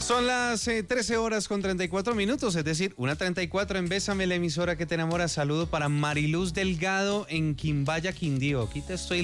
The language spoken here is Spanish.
Son las 13 horas con 34 minutos, es decir, 1:34 en Bésame, la emisora que te enamora. Saludo para Mariluz Delgado en Quimbaya, Quindío. Aquí te estoy